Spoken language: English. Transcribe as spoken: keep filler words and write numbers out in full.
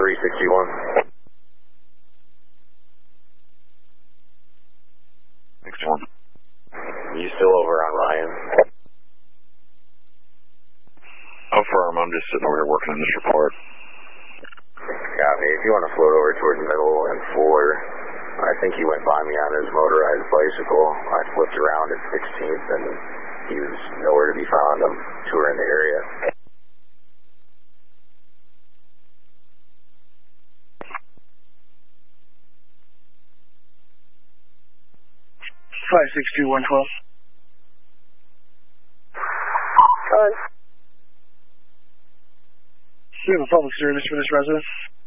three sixty-one. sixty-one. You still over on Ryan? Affirm, I'm just sitting over here working on this report. Copy. If you want to float over towards Middle and Fuller, I think he went by me on his motorized bicycle. I flipped around at sixteenth and he was nowhere to be found. I'm touring the area. five six two one twelve. Hi. We have a public service for this resident.